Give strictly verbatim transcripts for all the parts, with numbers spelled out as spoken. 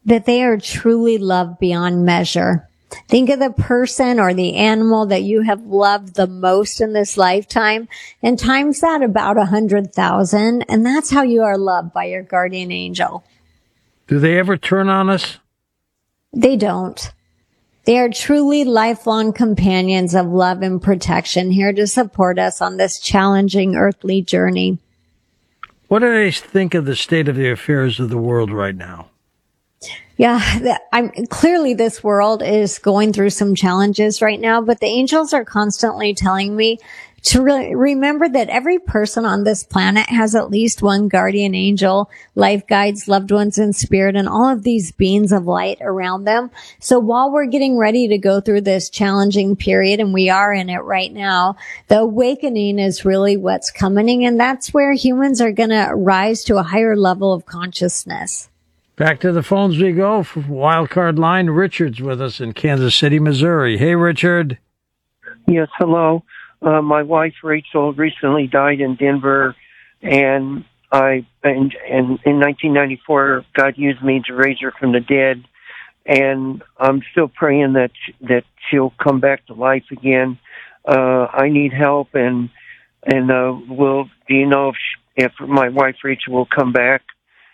that they are truly loved beyond measure. Think of the person or the animal that you have loved the most in this lifetime and times that about a hundred thousand. And that's how you are loved by your guardian angel. Do they ever turn on us? They don't. They are truly lifelong companions of love and protection, here to support us on this challenging earthly journey. What do they think of the state of the affairs of the world right now? Yeah, I'm clearly this world is going through some challenges right now, but the angels are constantly telling me to re- remember that every person on this planet has at least one guardian angel, life guides, loved ones in spirit, and all of these beings of light around them. So while we're getting ready to go through this challenging period, and we are in it right now, the awakening is really what's coming, and that's where humans are going to rise to a higher level of consciousness. Back to the phones we go. For Wildcard Line, Richard's with us in Kansas City, Missouri. Hey, Richard. Yes, hello. Uh, my wife Rachel recently died in Denver, and I and, and in nineteen ninety-four God used me to raise her from the dead, and I'm still praying that that she'll come back to life again. Uh, I need help, and and uh, will do you know if she, if my wife Rachel will come back?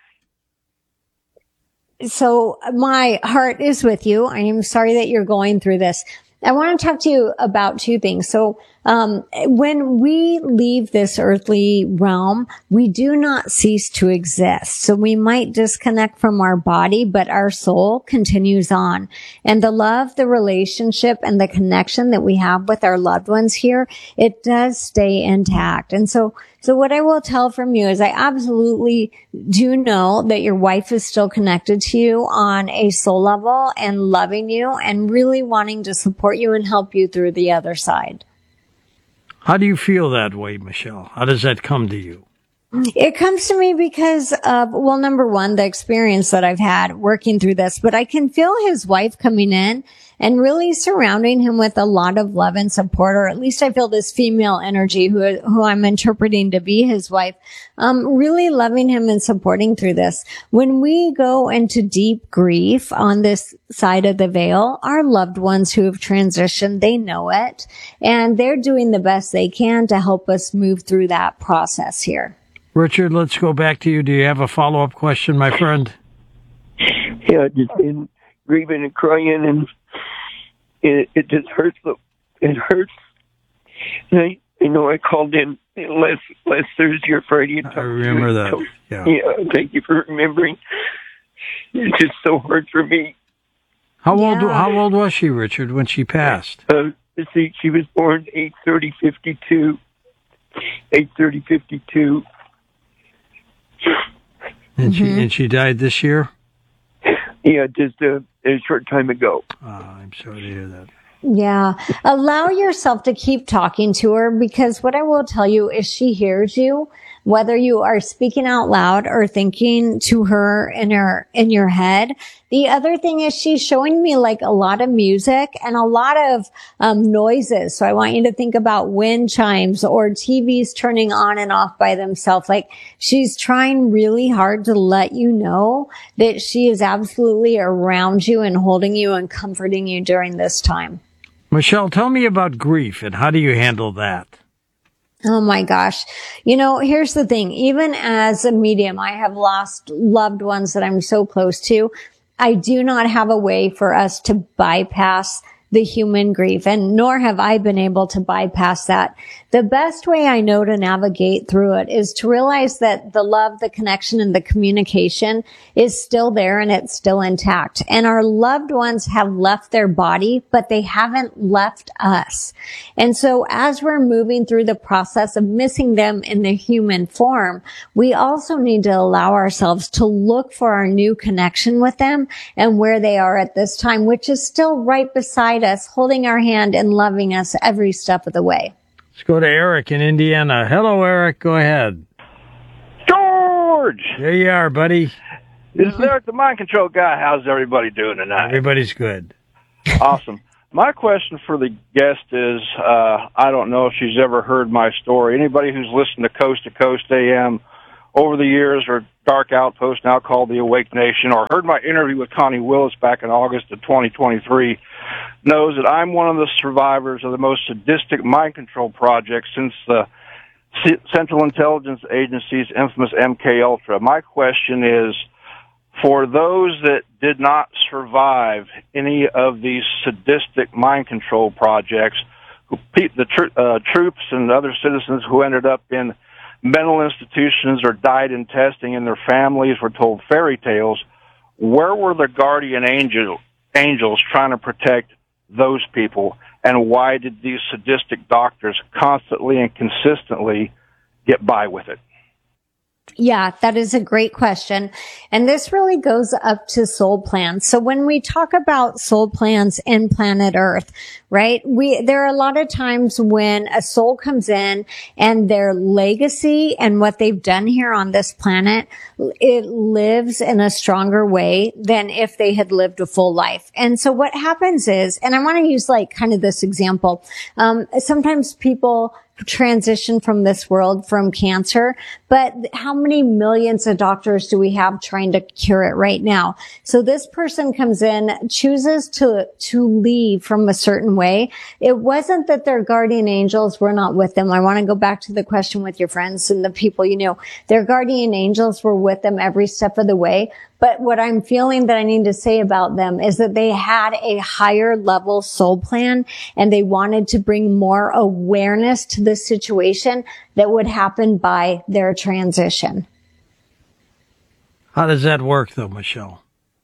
So my heart is with you. I am sorry that you're going through this. I want to talk to you about two things. So, um, when we leave this earthly realm, we do not cease to exist. So we might disconnect from our body, but our soul continues on. And the love, the relationship, and the connection that we have with our loved ones here, it does stay intact. And so, so what I will tell from you is I absolutely do know that your wife is still connected to you on a soul level and loving you and really wanting to support you and help you through the other side. How do you feel that way, Michelle? How does that come to you? It comes to me because of, well, number one, the experience that I've had working through this, but I can feel his wife coming in and really surrounding him with a lot of love and support, or at least I feel this female energy who, who I'm interpreting to be his wife, um, really loving him and supporting through this. When we go into deep grief on this side of the veil, our loved ones who have transitioned, they know it, and they're doing the best they can to help us move through that process here. Richard, let's go back to you. Do you have a follow-up question, my friend? Yeah, just been grieving and crying, and it, it just hurts. It hurts. And I, you know, I called in last last Thursday or Friday. I remember that. Told, yeah. yeah. Thank you for remembering. It's just so hard for me. How yeah. old? How old was she, Richard, when she passed? Uh, see, she was born eight thirty fifty two. Eight thirty fifty two. And she Mm-hmm. and she died this year? Yeah, just a, a short time ago. Oh, I'm sorry to hear that. Yeah. Allow yourself to keep talking to her, because what I will tell you is she hears you, whether you are speaking out loud or thinking to her in her, in your head. The other thing is she's showing me like a lot of music and a lot of um noises. So I want you to think about wind chimes or T Vs turning on and off by themselves. Like she's trying really hard to let you know that she is absolutely around you and holding you and comforting you during this time. Michelle, tell me about grief and how do you handle that? Oh my gosh. You know, here's the thing. Even as a medium, I have lost loved ones that I'm so close to. I do not have a way for us to bypass the human grief, and nor have I been able to bypass that. The best way I know to navigate through it is to realize that the love, the connection, and the communication is still there and it's still intact. And our loved ones have left their body, but they haven't left us. And so as we're moving through the process of missing them in the human form, we also need to allow ourselves to look for our new connection with them and where they are at this time, which is still right beside us, holding our hand and loving us every step of the way. Let's go to Eric in Indiana. Hello, Eric. Go ahead. George! There you are, buddy. This is Eric, the mind control guy. How's everybody doing tonight? Everybody's good. Awesome. My question for the guest is, uh, I don't know if she's ever heard my story. Anybody who's listened to Coast to Coast A M over the years, or Dark Outpost, now called the Awake Nation, or heard my interview with Connie Willis back in August of twenty twenty-three, knows that I'm one of the survivors of the most sadistic mind control project since the Central Intelligence Agency's infamous M K Ultra. My question is, for those that did not survive any of these sadistic mind control projects, who, the tr- uh, troops and other citizens who ended up in mental institutions or died in testing and their families were told fairy tales, where were the guardian angel, angels trying to protect those people, and why did these sadistic doctors constantly and consistently get by with it? Yeah, that is a great question. And this really goes up to soul plans. So when we talk about soul plans in planet Earth, right, we, there are a lot of times when a soul comes in and their legacy and what they've done here on this planet, it lives in a stronger way than if they had lived a full life. And so what happens is, and I want to use like kind of this example, um, sometimes people transition from this world from cancer, but how many millions of doctors do we have trying to cure it right now? So this person comes in, chooses to, to leave from a certain way. It wasn't that their guardian angels were not with them. I want to go back to the question with your friends and the people you know. Their guardian angels were with them every step of the way. But what I'm feeling that I need to say about them is that they had a higher level soul plan, and they wanted to bring more awareness to the situation that would happen by their transition. How does that work, though, Michelle?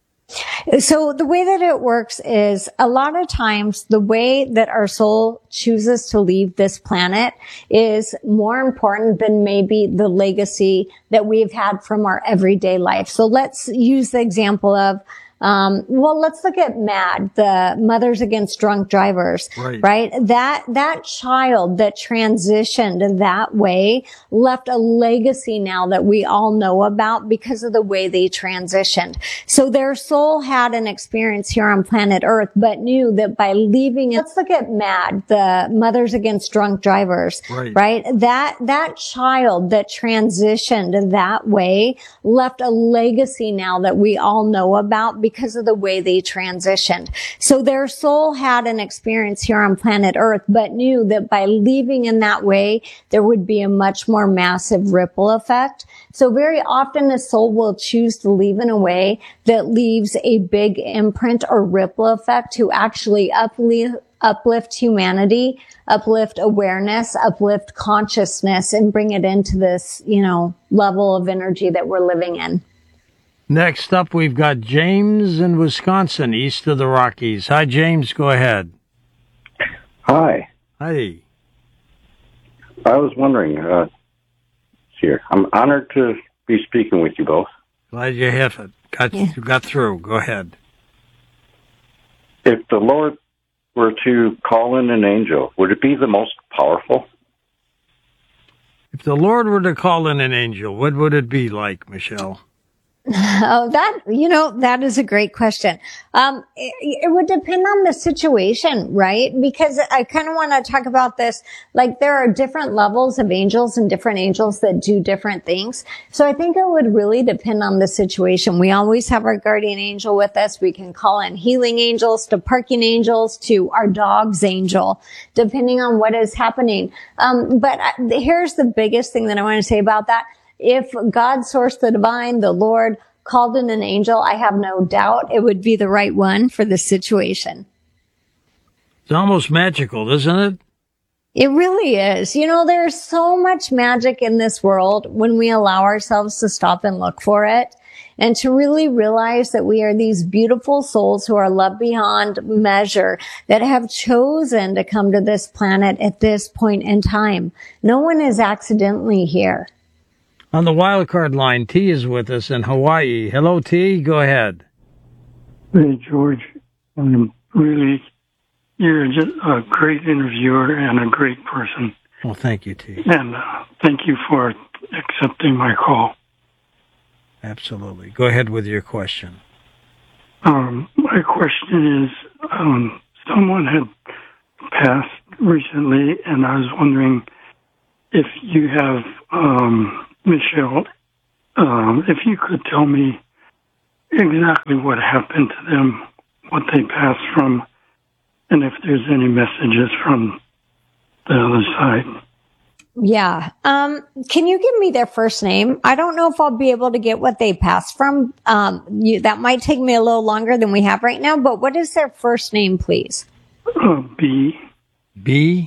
So the way that it works is a lot of times the way that our soul chooses to leave this planet is more important than maybe the legacy that we've had from our everyday life. So let's use the example of Um, well, let's look at MAD, the Mothers Against Drunk Drivers, right. right? That, that child that transitioned that way left a legacy now that we all know about because of the way they transitioned. So their soul had an experience here on planet Earth, but knew that by leaving it, let's look at MAD, the Mothers Against Drunk Drivers, right? right? That, that child that transitioned that way left a legacy now that we all know about because of the way they transitioned. So their soul had an experience here on planet Earth, but knew that by leaving in that way, there would be a much more massive ripple effect. So very often a soul will choose to leave in a way that leaves a big imprint or ripple effect to actually uplift, uplift humanity, uplift awareness, uplift consciousness, and bring it into this, you know, level of energy that we're living in. Next up, we've got James in Wisconsin, east of the Rockies. Hi, James. Go ahead. Hi. Hi. I was wondering, uh, here, I'm honored to be speaking with you both. Glad you hit it. Got, Yeah. you got through. Go ahead. If the Lord were to call in an angel, would it be the most powerful? If the Lord were to call in an angel, what would it be like, Michelle? Oh, that, you know, that is a great question. Um, it, it would depend on the situation, right? Because I kind of want to talk about this. Like, there are different levels of angels and different angels that do different things. So I think it would really depend on the situation. We always have our guardian angel with us. We can call in healing angels to parking angels to our dog's angel, depending on what is happening. Um, but here's the biggest thing that I want to say about that. If God, source, the divine, the Lord, called in an angel, I have no doubt it would be the right one for the situation. It's almost magical, isn't it? It really is. You know, there's so much magic in this world when we allow ourselves to stop and look for it, and to really realize that we are these beautiful souls who are loved beyond measure, that have chosen to come to this planet at this point in time. No one is accidentally here. On the wildcard line, T is with us in Hawaii. Hello, T. Go ahead. Hey, George. I'm really, you're just a great interviewer and a great person. Well, thank you, T. And uh, thank you for accepting my call. Absolutely. Go ahead with your question. Um, my question is, um, someone had passed recently, and I was wondering if you have, um, Michelle, um, if you could tell me exactly what happened to them, what they passed from, and if there's any messages from the other side. Yeah. Um, can you give me their first name? I don't know if I'll be able to get what they passed from. Um, you, that might take me a little longer than we have right now, but what is their first name, please? Uh, B. B?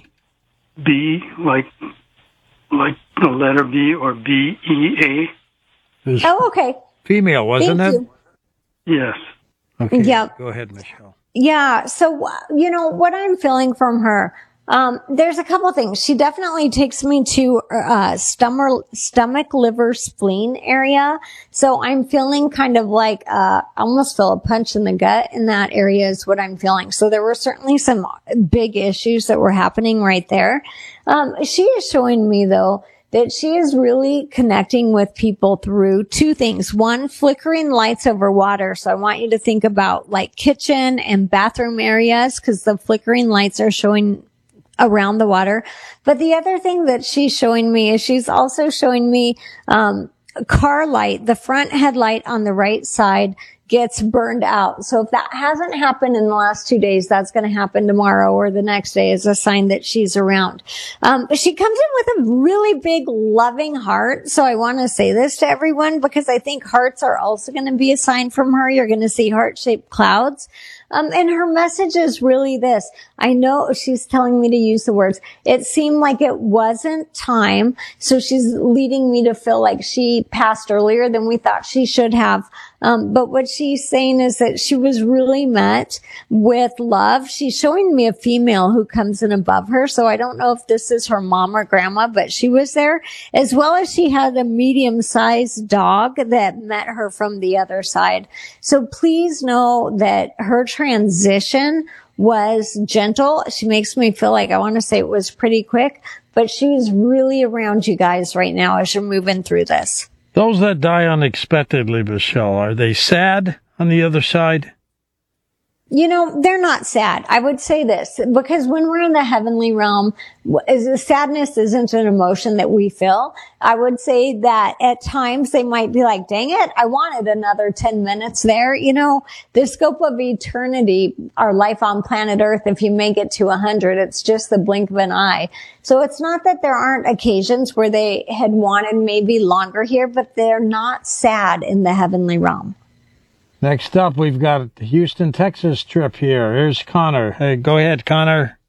B, like, like the letter B or B E A. It was Oh, okay. female, wasn't Thank it? you. Yes. Okay. Yeah. Go ahead, Michelle. Yeah. So, you know, what I'm feeling from her, um, there's a couple things. She definitely takes me to, uh, stomach, stomach, liver, spleen area. So I'm feeling kind of like, uh, I almost feel a punch in the gut in that area is what I'm feeling. So there were certainly some big issues that were happening right there. Um, she is showing me though, that she is really connecting with people through two things. One, flickering lights over water. So I want you to think about like kitchen and bathroom areas because the flickering lights are showing around the water. But the other thing that she's showing me is she's also showing me, um, a car light, the front headlight on the right side gets burned out. So if that hasn't happened in the last two days, that's going to happen tomorrow or the next day as a sign that she's around. Um, but she comes in with a really big loving heart. So I want to say this to everyone because I think hearts are also going to be a sign from her. You're going to see heart-shaped clouds. Um, and her message is really this. I know she's telling me to use the words. It seemed like it wasn't time. So she's leading me to feel like she passed earlier than we thought she should have. Um, but what she's saying is that she was really met with love. She's showing me a female who comes in above her. So I don't know if this is her mom or grandma, but she was there, as well as she had a medium-sized dog that met her from the other side. So please know that her transition was gentle. She makes me feel like I want to say it was pretty quick, but she's really around you guys right now as you're moving through this. Those that die unexpectedly, Michelle, are they sad on the other side? You know, they're not sad. I would say this, because when we're in the heavenly realm, sadness isn't an emotion that we feel. I would say that at times they might be like, dang it, I wanted another ten minutes there. You know, the scope of eternity, our life on planet Earth, if you make it to a hundred, it's just the blink of an eye. So it's not that there aren't occasions where they had wanted maybe longer here, but they're not sad in the heavenly realm. Next up, we've got the Houston, Texas trip here. Here's Connor. Hey, go ahead, Connor.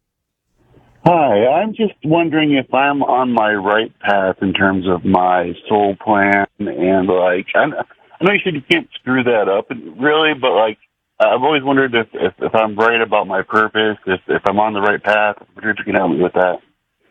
Hi, I'm just wondering if I'm on my right path in terms of my soul plan and, like, I know you said you can't screw that up, really, but, like, I've always wondered if, if, if I'm right about my purpose, if, if I'm on the right path, if you can help me with that.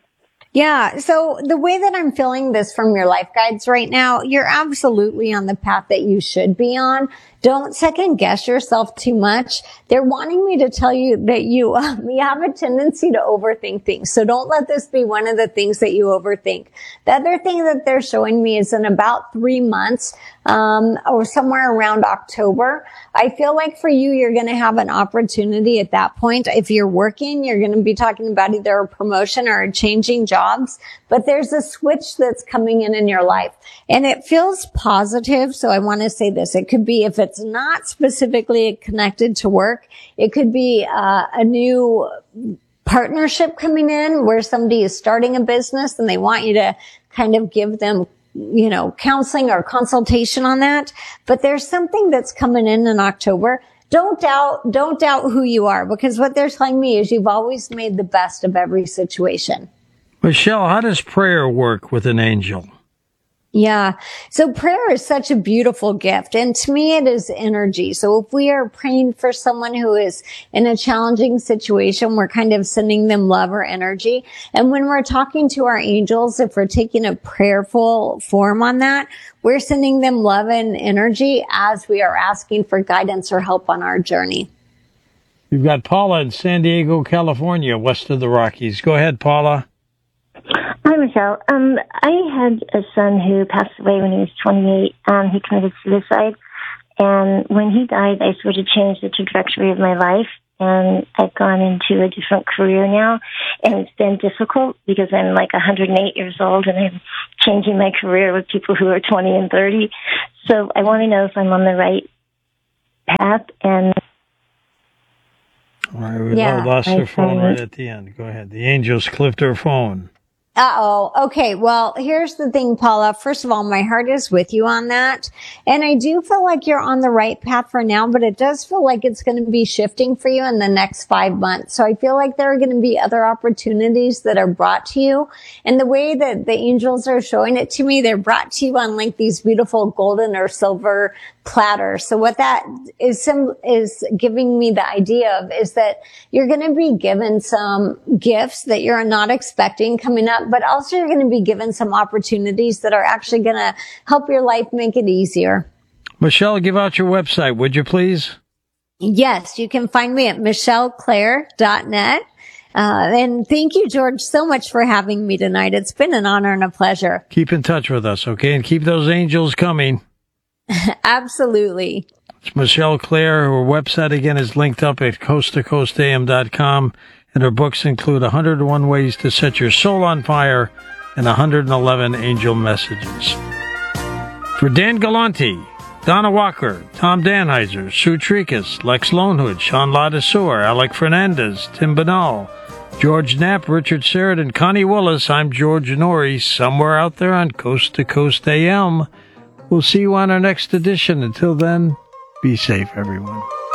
Yeah. So the way that I'm feeling this from your life guides right now, you're absolutely on the path that you should be on. Don't second guess yourself too much. They're wanting me to tell you that you, um, you have a tendency to overthink things. So don't let this be one of the things that you overthink. The other thing that they're showing me is in about three months, um, or somewhere around October, I feel like for you, you're going to have an opportunity at that point. If you're working, you're going to be talking about either a promotion or changing jobs, but there's a switch that's coming in in your life and it feels positive. So I want to say this. It could be, if it's not specifically connected to work, it could be uh, a new partnership coming in where somebody is starting a business and they want you to kind of give them, you know, counseling or consultation on that. But there's something that's coming in in October. Don't doubt, don't doubt who you are, because what they're telling me is you've always made the best of every situation. Michelle, how does prayer work with an angel? Yeah. So prayer is such a beautiful gift. And to me, it is energy. So if we are praying for someone who is in a challenging situation, we're kind of sending them love or energy. And when we're talking to our angels, if we're taking a prayerful form on that, we're sending them love and energy as we are asking for guidance or help on our journey. You've got Paula in San Diego, California, west of the Rockies. Go ahead, Paula. Hi, Michelle. Um, I had a son who passed away when he was twenty-eight. Um, he committed suicide. And when he died, I sort of changed the trajectory of my life. and I've gone into a different career now, and it's been difficult because I'm like one hundred eight years old and I'm changing my career with people who are twenty and thirty. So I want to know if I'm on the right path. And all right, we Yeah, lost her I phone see. right at the end. Go ahead. The angels clipped her phone. Uh-oh. Okay. Well, here's the thing, Paula. First of all, my heart is with you on that. And I do feel like you're on the right path for now, but it does feel like it's going to be shifting for you in the next five months. So I feel like there are going to be other opportunities that are brought to you. And the way that the angels are showing it to me, they're brought to you on like these beautiful golden or silver platters. So what that is, sim- is giving me the idea of is that you're going to be given some gifts that you're not expecting coming up, but also you're going to be given some opportunities that are actually going to help your life make it easier. Michelle, give out your website, would you please? Yes, you can find me at michelle claire dot net. Uh, and thank you, George, so much for having me tonight. It's been an honor and a pleasure. Keep in touch with us, okay? And keep those angels coming. Absolutely. It's Michelle Claire. Her website, again, is linked up at coast to coast a m dot com. And her books include one hundred one Ways to Set Your Soul on Fire and one hundred eleven Angel Messages. For Dan Galante, Donna Walker, Tom Danheiser, Sue Tricas, Lex Lonehood, Sean Ladisseur, Alec Fernandez, Tim Banal, George Knapp, Richard Sheridan, Connie Willis, I'm George Norrie, somewhere out there on Coast to Coast A M. We'll see you on our next edition. Until then, be safe, everyone.